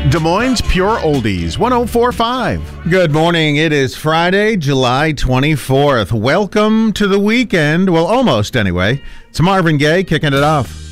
Des Moines Pure Oldies, 104.5. Good morning. It is Friday, July 24th. Welcome to the weekend. Well, almost anyway. It's Marvin Gaye kicking it off.